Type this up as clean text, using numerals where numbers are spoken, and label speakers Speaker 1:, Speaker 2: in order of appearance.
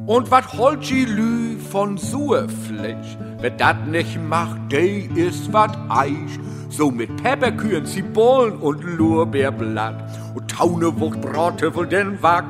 Speaker 1: Und wat holt die Lü von Suefleisch? Wer dat nicht macht, der ist wat Eich. So mit Pepperkühen, Zibullen und Lorbeerblatt und Taunewucht, Brathöffel, den Wack.